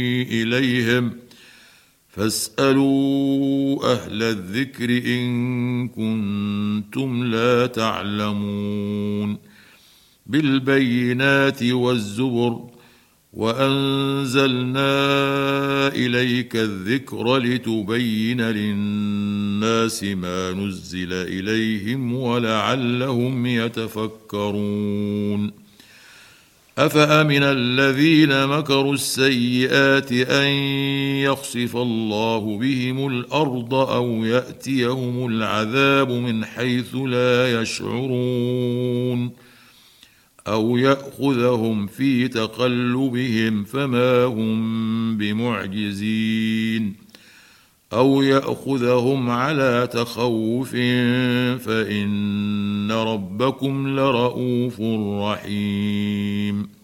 إليهم فاسألوا أهل الذكر إن كنتم لا تعلمون بالبينات والزبر وأنزلنا إليك الذكر لتبين للناس ما نزل إليهم ولعلهم يتفكرون أفأمن الذين مكروا السيئات أن يخسف الله بهم الأرض أو يأتيهم العذاب من حيث لا يشعرون أو يأخذهم في تقلبهم فما هم بمعجزين أو يأخذهم على تخوف فإن ربكم لرؤوف رحيم